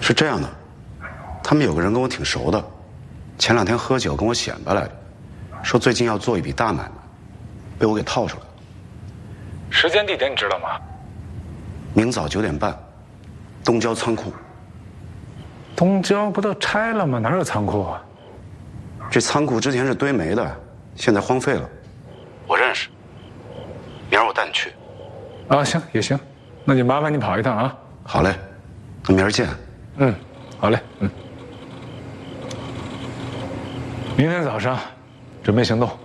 是这样的，他们有个人跟我挺熟的，前2天喝酒跟我显摆来着，说最近要做一笔大买卖，被我给套出来了。 时间地点你知道吗？ 明早9点半，东郊仓库。 东郊不都拆了吗？哪有仓库啊？ 这仓库之前是堆煤的，现在荒废了。我认识，明儿我带你去。 啊，行也行，那就麻烦你跑一趟啊。 好嘞，那明儿见。 嗯，好嘞，嗯。明天早上准备行动。